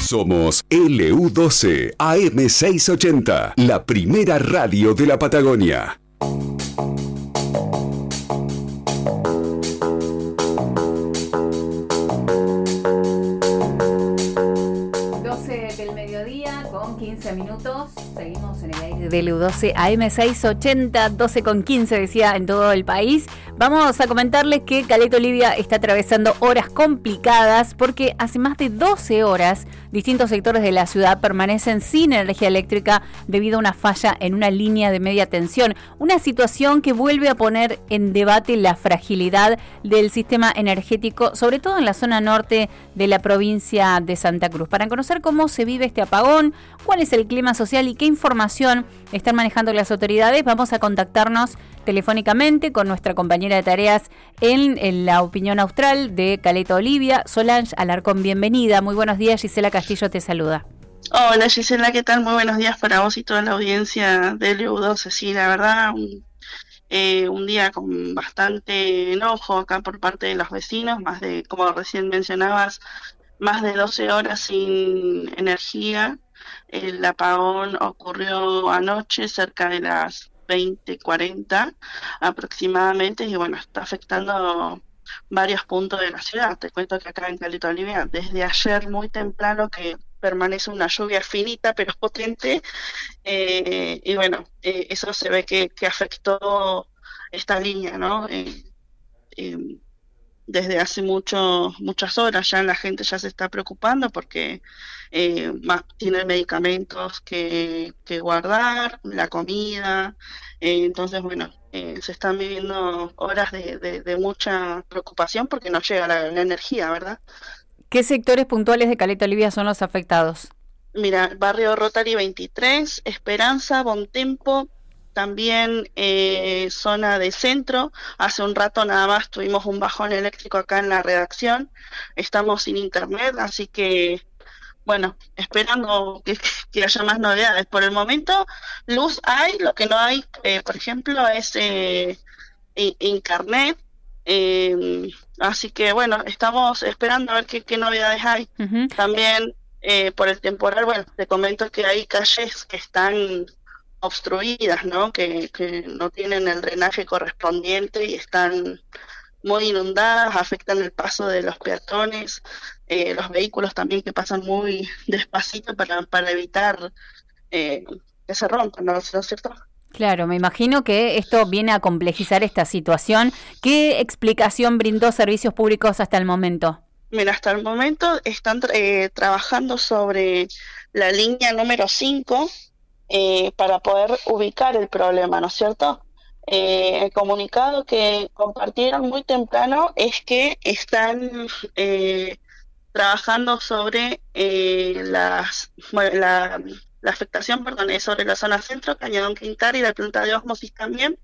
Somos LU12 AM680, la primera radio de la Patagonia. Del mediodía con 15 minutos. Seguimos en el aire de LU12 AM680, 12 con 15 decía en todo el país. Vamos a comentarles que Caleta Olivia está atravesando horas complicadas porque hace más de 12 horas distintos sectores de la ciudad permanecen sin energía eléctrica debido a una falla en una línea de media tensión. Una situación que vuelve a poner en debate la fragilidad del sistema energético, sobre todo en la zona norte de la provincia de Santa Cruz. Para conocer cómo se vive este apagón, cuál es el clima social y qué información están manejando las autoridades, vamos a contactarnos telefónicamente con nuestra compañera de tareas en la opinión austral de Caleta Olivia, Solange Alarcón. Bienvenida, muy buenos días, Gisela Castillo te saluda. Hola Gisela, ¿qué tal? Muy buenos días para vos y toda la audiencia de LU12. Sí, la verdad, un día con bastante enojo acá por parte de los vecinos, más de, como recién mencionabas, más de 12 horas sin energía. El apagón ocurrió anoche cerca de las 20:40 aproximadamente y bueno, está afectando varios puntos de la ciudad. Te cuento que acá en Caleta Olivia, desde ayer muy temprano que permanece una lluvia finita pero potente, y bueno, eso se ve que afectó esta línea, ¿no? Desde hace muchas horas ya la gente ya se está preocupando porque tiene medicamentos que guardar, la comida, entonces bueno, se están viviendo horas de mucha preocupación porque no llega la energía, ¿verdad? ¿Qué sectores puntuales de Caleta Olivia son los afectados? Mira, barrio Rotary 23, Esperanza, Bontempo, también zona de centro. Hace un rato nada más tuvimos un bajón eléctrico acá en la redacción, estamos sin internet, así que bueno, esperando que haya más novedades. Por el momento luz hay, lo que no hay, por ejemplo, es internet, así que bueno, estamos esperando a ver qué novedades hay. Uh-huh. También por el temporal, bueno, te comento que hay calles que están obstruidas, ¿no? Que no tienen el drenaje correspondiente y están muy inundadas, afectan el paso de los peatones, los vehículos también que pasan muy despacito para evitar que se rompan, ¿no es cierto? Claro, me imagino que esto viene a complejizar esta situación. ¿Qué explicación brindó Servicios Públicos hasta el momento? Mira, hasta el momento están trabajando sobre la línea número 5 para poder ubicar el problema, ¿no es cierto? El comunicado que compartieron muy temprano es que están trabajando sobre la afectación, perdón, sobre la zona centro, Cañadón Quintar y la planta de ósmosis también,